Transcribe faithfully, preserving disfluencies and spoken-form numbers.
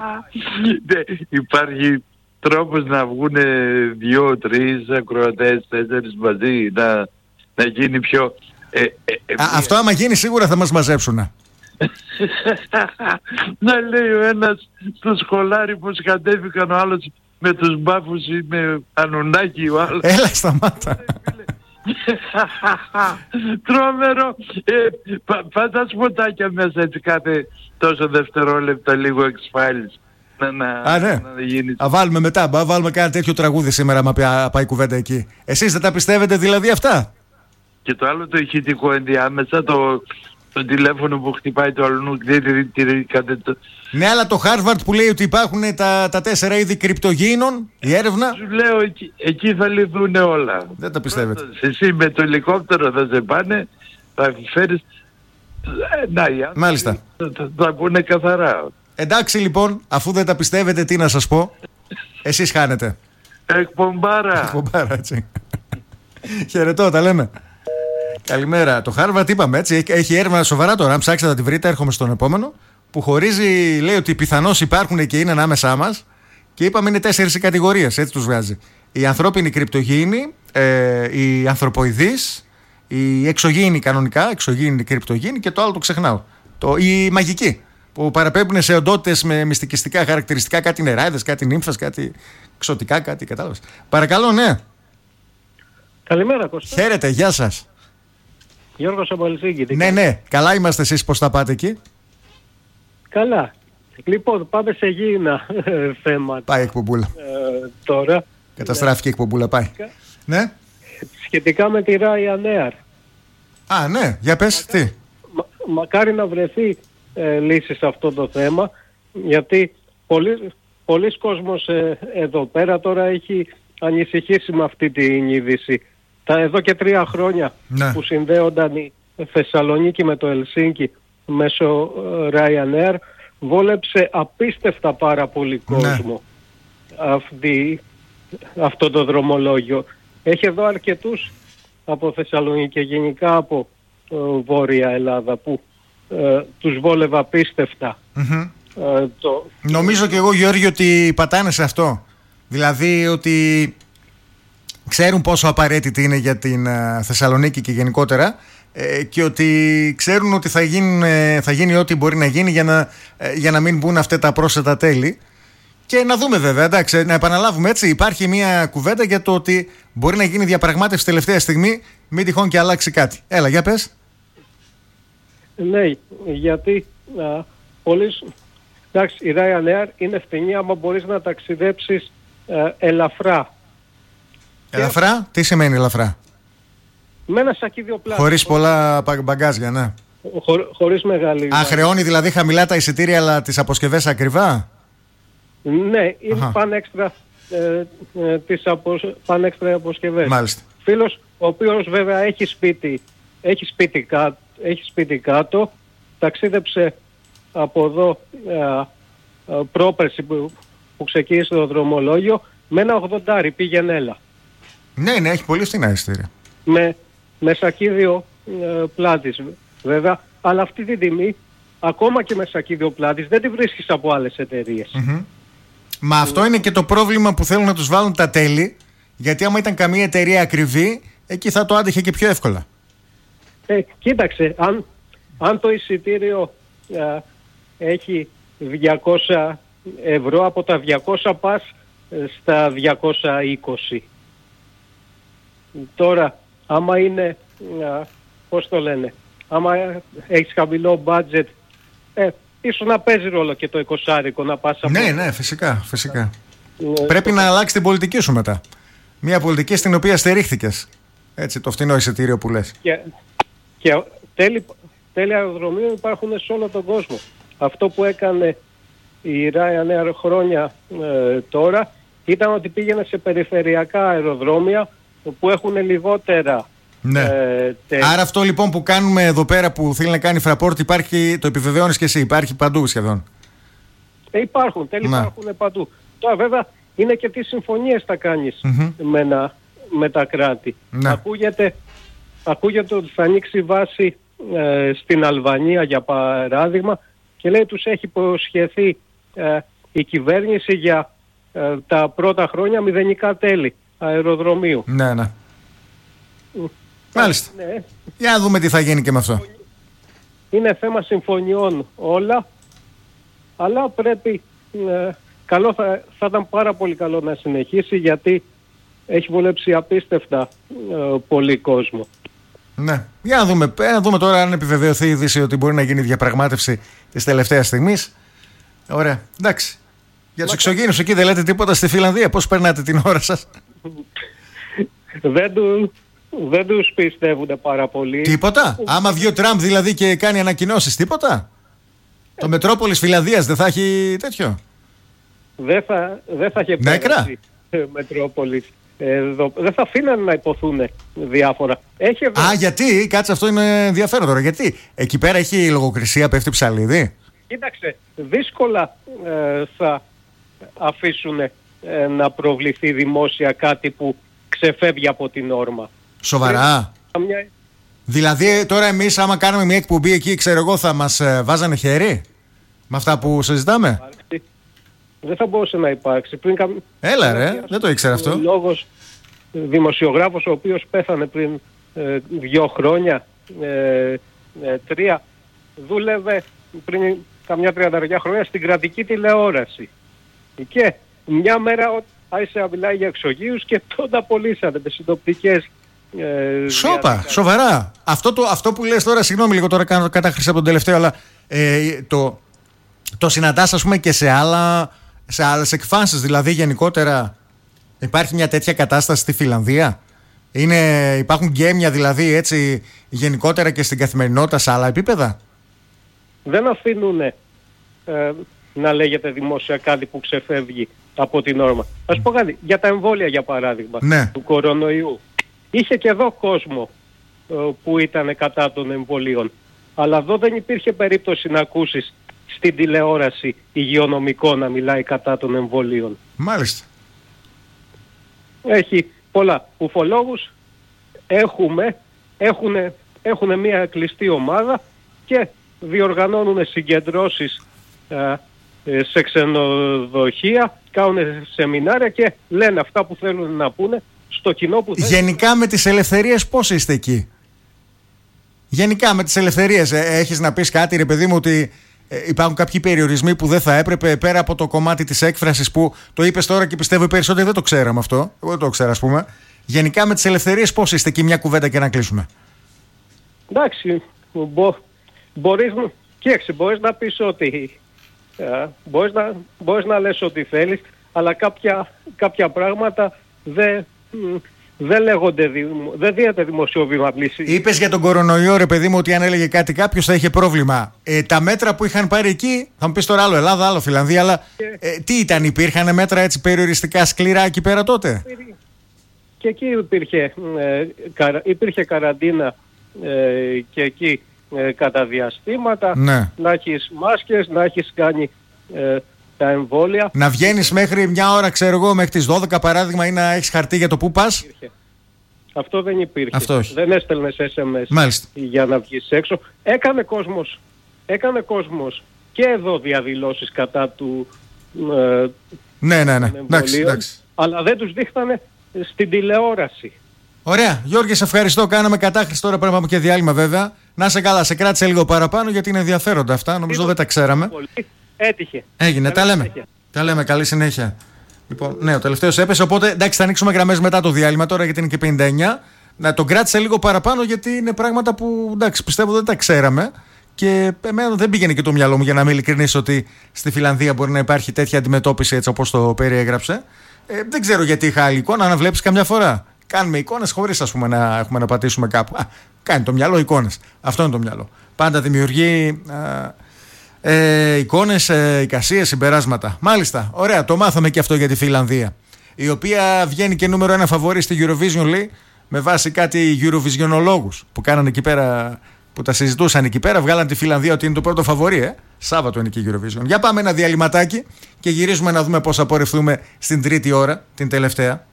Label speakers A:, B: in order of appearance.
A: Υπάρχει τρόπος να βγουν δύο, τρεις ακροατές, τέσσερις μαζί, να, να γίνει πιο... Ε, ε, ε,
B: Α, αυτό άμα γίνει σίγουρα θα μας μαζέψουν.
A: Να λέει ο ένας στο σχολάρι πως κατέβηκαν, ο άλλος με τους μπάφους ή με ανουνάκι, ο άλλος.
B: Έλα, σταμάτα.
A: Τρόμερο. ε, Πάντα σποτάκια μέσα έτσι κάθε τόσο δευτερόλεπτα, λίγο εξφάλιση. Να, να,
B: Α, ναι.
A: να γίνει.
B: Α, βάλουμε μετά, α, βάλουμε κάνα τέτοιο τραγούδι σήμερα, μα πάει, πάει κουβέντα εκεί. Εσείς δεν τα πιστεύετε δηλαδή αυτά?
A: Και το άλλο το ηχητικό ενδιάμεσα, το, το τηλέφωνο που χτυπάει το αλλού, το...
B: Ναι, αλλά το Harvard που λέει ότι υπάρχουν τα, τα τέσσερα είδη κρυπτογίνων, η έρευνα.
A: Σου λέω, εκεί, εκεί θα λυθούν όλα.
B: Δεν τα πιστεύετε.
A: Πρώτος, εσύ με το ελικόπτερο θα σε πάνε, θα φέρεις... Να, οι άνθρωποι
B: Μάλιστα.
A: Θα, θα, θα πούνε καθαρά.
B: Εντάξει λοιπόν, αφού δεν τα πιστεύετε, τι να σας πω. Εσείς χάνετε.
A: Εκπομπάρα.
B: Εκπομπάρα, έτσι. Χαιρετώ, τα λέμε. Καλημέρα. Το Harvard είπαμε έτσι, έχει έρευνα σοβαρά τώρα. Αν ψάξετε να τη βρείτε, έρχομαι στον επόμενο. Που χωρίζει, λέει ότι πιθανώς υπάρχουν και είναι ανάμεσά μας. Και είπαμε είναι τέσσερις οι κατηγορίες, έτσι τους βγάζει. Η ανθρώπινη κρυπτογίνη, ε, η ανθρωποειδής, η εξωγήινη κανονικά, εξωγήινη κρυπτογίνη και το άλλο το ξεχνάω. Το, η μαγική. Που παραπέμπουν σε οντότητες με μυστικιστικά χαρακτηριστικά, κάτι νεράιδες, κάτι νύμφες, κάτι ξωτικά, κάτι κατάλαβες. Παρακαλώ, ναι.
C: Καλημέρα, Κώστα.
B: Χαίρετε, γεια σας.
C: Γιώργος από Ελσίνκη.
B: Ναι, ναι, καλά είμαστε, εσείς πώς θα πάτε εκεί?
C: Καλά. Λοιπόν, πάμε σε γήινα θέματα.
B: Πάει εκπομπούλα.
C: Ε, τώρα.
B: Καταστράφηκε η εκπομπούλα, πάει. Ναι.
C: Σχετικά με τη Ryanair.
B: Α, ναι, για πες,
C: Μακά...
B: τι.
C: Μα, μακάρι να βρεθεί ε, λύση σε αυτό το θέμα, γιατί πολλοί, πολλοί κόσμος ε, εδώ πέρα τώρα έχει ανησυχήσει με αυτή την είδηση. Τα εδώ και τρία χρόνια
B: ναι.
C: που συνδέονταν η Θεσσαλονίκη με το Ελσίνκι μέσω Ryanair, βόλεψε απίστευτα πάρα πολύ κόσμο ναι. αυτή, αυτό το δρομολόγιο. Έχει εδώ αρκετούς από Θεσσαλονίκη και γενικά από ε, Βόρεια Ελλάδα που ε, τους βόλευε απίστευτα.
B: Mm-hmm.
C: Ε, το...
B: Νομίζω και εγώ, Γιώργη, ότι πατάνε σε αυτό. Δηλαδή ότι ξέρουν πόσο απαραίτητη είναι για την uh, Θεσσαλονίκη και γενικότερα ε, και ότι ξέρουν ότι θα, γίνουν, ε, θα γίνει ό,τι μπορεί να γίνει για να, ε, για να μην μπουν αυτά τα πρόσθετα τέλη. Και να δούμε βέβαια, εντάξει, να επαναλάβουμε έτσι, υπάρχει μια κουβέντα για το ότι μπορεί να γίνει διαπραγμάτευση τελευταία στιγμή, μην τυχόν και αλλάξει κάτι. Έλα, για πες.
C: Ναι, γιατί α, πολλοί, εντάξει, η Ryanair είναι φτηνή άμα μπορείς να ταξιδέψεις α, ελαφρά.
B: Ελαφρά, και... τι σημαίνει ελαφρά?
C: Με ένα σακίδιο πλάτη.
B: Χωρίς πολλά μπαγκάζια, ναι.
C: Χω, χωρίς μεγάλη.
B: Α, χρεώνει δηλαδή χαμηλά τα εισιτήρια, αλλά τις αποσκευές ακριβά.
C: Ναι, είναι πανέξτρα ε, ε, τις απο, πανέξτρα αποσκευές.
B: Μάλιστα.
C: Φίλος, ο οποίος βέβαια έχει σπίτι, έχει σπίτι, κά, έχει σπίτι κάτω, ταξίδεψε από εδώ ε, ε, πρόπερση που, που ξεκίνησε το δρομολόγιο, με ένα ογδοντάρι πήγαινε έλα.
B: Ναι, ναι, έχει πολύ φθηνά εισιτήρια.
C: Με, με σακίδιο ε, πλάτης βέβαια, αλλά αυτή τη τιμή, ακόμα και με σακίδιο πλάτης, δεν τη βρίσκεις από άλλες εταιρείες.
B: Mm-hmm. Μα αυτό είναι και το πρόβλημα που θέλουν να τους βάλουν τα τέλη, γιατί άμα ήταν καμία εταιρεία ακριβή, εκεί θα το άντεχε και πιο εύκολα.
C: Ε, κοίταξε, αν, αν το εισιτήριο α, έχει διακόσια ευρώ, από τα διακόσια πας στα διακόσια είκοσι. Τώρα, άμα είναι, α, πώς το λένε, άμα έχεις χαμηλό budget, ε, ίσως να παίζει ρόλο και το εικοσάρικο να πας από...
B: Ναι, ναι, φυσικά, φυσικά. Ε, Πρέπει το... να αλλάξει την πολιτική σου μετά. Μια πολιτική στην οποία στερήχθηκες. Έτσι, το φτηνό εισιτήριο που λες.
C: Και, και τέλη, τέλη αεροδρομίου υπάρχουν σε όλο τον κόσμο. Αυτό που έκανε η Ryanair χρόνια ε, τώρα ήταν ότι πήγαινε σε περιφερειακά αεροδρόμια που έχουν λιγότερα.
B: Ναι. Ε, Άρα αυτό λοιπόν που κάνουμε εδώ πέρα που θέλει να κάνει Fraport, υπάρχει, το επιβεβαιώνεις και εσύ, υπάρχει παντού σχεδόν.
C: Ε, υπάρχουν, τέλει να. υπάρχουν παντού. Τώρα βέβαια είναι και τι συμφωνίες θα κάνεις mm-hmm. με, να, με τα κράτη. Ναι. Ακούγεται, ακούγεται ότι θα ανοίξει βάση ε, στην Αλβανία για παράδειγμα και λέει τους έχει υποσχεθεί ε, η κυβέρνηση για ε, τα πρώτα χρόνια μηδενικά τέλη αεροδρομίου.
B: Ναι, ναι. Μάλιστα.
C: Ναι.
B: Για να δούμε τι θα γίνει και με αυτό.
C: Είναι θέμα συμφωνιών όλα, αλλά πρέπει, ε, καλό θα, θα ήταν πάρα πολύ καλό να συνεχίσει, γιατί έχει βολέψει απίστευτα ε, πολύ κόσμο.
B: Ναι. Για να δούμε, ε, να δούμε τώρα αν επιβεβαιωθεί η είδηση ότι μπορεί να γίνει διαπραγμάτευση της τελευταίας στιγμής. Ωραία. Εντάξει. Για τους εξωγήινους εκεί δεν λέτε τίποτα στη Φιλανδία? Πώς περνάτε την ώρα σας?
C: δεν, του, δεν τους πιστεύουν πάρα πολύ.
B: Τίποτα? Άμα βγει ο Τραμπ δηλαδή και κάνει ανακοινώσεις, τίποτα? Το Μετρόπολης Φιλανδίας δεν θα έχει τέτοιο?
C: Δεν θα, δεν θα έχει
B: πέραση
C: Μετρόπολης. Εδώ, δεν θα αφήναν να υποθούν διάφορα. Έχει εδώ...
B: Α, γιατί? Κάτσε, αυτό είναι ενδιαφέρον τώρα. Γιατί? Εκεί πέρα έχει λογοκρισία, πέφτει ψαλίδι.
C: Κοίταξε, δύσκολα ε, θα αφήσουν ε, να προβληθεί δημόσια κάτι που ξεφεύγει από την όρμα.
B: Σοβαρά?
C: Πρέπει, μια...
B: Δηλαδή τώρα εμείς άμα κάνουμε μια εκπομπή εκεί, ξέρω εγώ, θα μας ε, βάζανε χέρι με αυτά που συζητάμε?
C: Δεν θα μπορούσε να υπάρξει. Πριν κα...
B: Έλα ρε, δεν το ήξερα αυτό.
C: Λόγος δημοσιογράφος ο οποίος πέθανε πριν ε, δύο χρόνια, ε, ε, τρία, δούλευε πριν καμιά τριανταριά χρόνια στην κρατική τηλεόραση. Και μια μέρα άρχισε να μιλάει για εξωγείους και τότε απολύσανε με συνοπτικές. Ε,
B: Σόπα, σοβαρά. Αυτό, το, αυτό που λες τώρα, συγγνώμη λίγο τώρα, κάνω κατάχρηση από τον τελευταίο, αλλά ε, το, το συναντάς ας πούμε και σε, άλλα, σε άλλες εκφάνσεις. Δηλαδή γενικότερα υπάρχει μια τέτοια κατάσταση στη Φιλανδία? Είναι, υπάρχουν γκέμια δηλαδή έτσι γενικότερα και στην καθημερινότητα σε άλλα επίπεδα?
C: Δεν αφήνουν ε, να λέγεται δημόσια κάτι που ξεφεύγει από την όρμα. Ας πω κάτι, για τα εμβόλια για παράδειγμα,
B: ναι,
C: του κορονοϊού. Είχε και εδώ κόσμο ε, που ήταν κατά των εμβολίων. Αλλά εδώ δεν υπήρχε περίπτωση να ακούσεις στην τηλεόραση υγειονομικό να μιλάει κατά των εμβολίων.
B: Μάλιστα.
C: Έχει πολλά ουφολόγους, έχουμε, έχουν, έχουν μια κλειστή ομάδα και διοργανώνουν συγκεντρώσεις ε, σε ξενοδοχεία, κάνουν σεμινάρια και λένε αυτά που θέλουν να πούνε στο κοινό που θέλουν.
B: Γενικά με τις ελευθερίες πώς είστε εκεί? Γενικά με τις ελευθερίες ε, έχεις να πεις κάτι ρε παιδί μου, ότι ε, υπάρχουν κάποιοι περιορισμοί που δεν θα έπρεπε, πέρα από το κομμάτι της έκφρασης που το είπες τώρα και πιστεύω οι περισσότεροι δεν το ξέραμε αυτό, εγώ δεν το ξέρω ας πούμε. Γενικά με τις ελευθερίες πώς είστε εκεί, μια κουβέντα και να κλείσουμε?
C: Εντάξει, μπο, μπορείς, κοίταξε, μπορείς να πεις ότι ε, μπορείς, να, μπορείς να λες ό,τι θέλεις, αλλά κάποια, κάποια πράγματα δεν... Δεν λέγονται, δεν δίνεται δημοσιοβήμα πλήση.
B: Είπες για τον κορονοϊό ρε παιδί μου ότι αν έλεγε κάτι κάποιος θα είχε πρόβλημα. Ε, τα μέτρα που είχαν πάρει εκεί, θα μου πεις τώρα άλλο Ελλάδα, άλλο Φιλανδία, αλλά ε, τι ήταν, υπήρχαν μέτρα έτσι περιοριστικά σκληρά εκεί πέρα τότε?
C: Και εκεί υπήρχε, ε, καρα, υπήρχε καραντίνα ε, και εκεί ε, κατά διαστήματα,
B: ναι, να
C: έχεις μάσκες, να έχεις κάνει... Ε, τα εμβόλια.
B: Να βγαίνεις μέχρι μια ώρα, ξέρω εγώ, μέχρι τις δώδεκα παράδειγμα, ή να έχεις χαρτί για το που πας.
C: Αυτό δεν υπήρχε.
B: Αυτό όχι.
C: Δεν έστελνες ες εμ ες.
B: Μάλιστα.
C: Για να βγεις έξω. Έκανε κόσμος, έκανε κόσμος και εδώ διαδηλώσεις κατά του ε,
B: ναι, ναι, ναι. Εντάξει, εντάξει.
C: Αλλά δεν τους δείχνανε στην τηλεόραση.
B: Ωραία. Γιώργη, σε ευχαριστώ. Κάναμε κατάχρηση τώρα, πρέπει να πάμε και διάλειμμα βέβαια. Να σε καλά, σε κράτησε λίγο παραπάνω γιατί είναι ενδιαφέροντα αυτά. Νομίζω δεν τα ξέραμε.
C: Πολύ. Έτυχε.
B: Έγινε, τα λέμε. Τα λέμε, καλή συνέχεια. Λοιπόν, ναι, ο τελευταίος έπεσε, οπότε εντάξει, θα ανοίξουμε γραμμές μετά το διάλειμμα τώρα γιατί είναι και πενήντα εννιά. Να τον κράτησε λίγο παραπάνω γιατί είναι πράγματα που εντάξει, πιστεύω δεν τα ξέραμε. Και εμένα δεν πήγαινε και το μυαλό μου, για να είμαι ειλικρινής, ότι στη Φιλανδία μπορεί να υπάρχει τέτοια αντιμετώπιση έτσι όπως το περιέγραψε. Ε, δεν ξέρω γιατί είχα άλλη εικόνα, να βλέπεις καμιά φορά. Κάνουμε εικόνες χωρίς ας πούμε να έχουμε να πατήσουμε κάπου. Α, κάνει το μυαλό εικόνες. Αυτό είναι το μυαλό. Πάντα δημιουργεί. Α, Ε, εικόνες, ε, εικασίες, συμπεράσματα. Μάλιστα, ωραία, το μάθαμε και αυτό για τη Φιλανδία, η οποία βγαίνει και νούμερο ένα φαβορί στη Eurovision, λέει, με βάση κάτι Eurovisionολόγους που κάνανε εκεί πέρα, που τα συζητούσαν εκεί πέρα, βγάλαν τη Φιλανδία ότι είναι το πρώτο φαβορί, ε. Σάββατο είναι και η Eurovision. Για πάμε ένα διαλυματάκι και γυρίζουμε να δούμε πώς θα πορευτούμε στην τρίτη ώρα, την τελευταία.